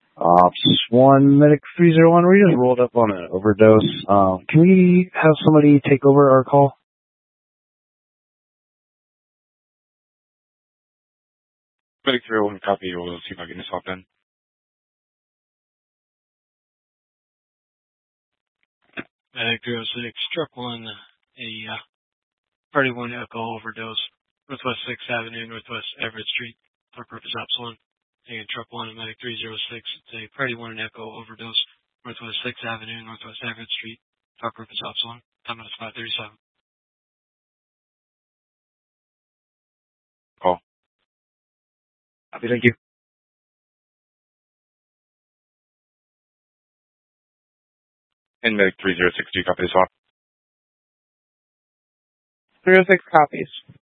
Ops 1, Medic 301, we just rolled up on an overdose. Can we have somebody take over our call? Medic 301, copy. We'll see if I can get this hop in. Medic 306, truck 1, a Party 1 Echo overdose, Northwest 6th Avenue, Northwest Everett Street, for purpose Ops 1. And truck 1 and Medic 306, it's a Party 1 Echo overdose, Northwest 6th Avenue, Northwest Everett Street, for purpose Ops 1. Time is 5:37. Call. Copy, thank you. And Medic 306, do you copy this hop? 306 copies.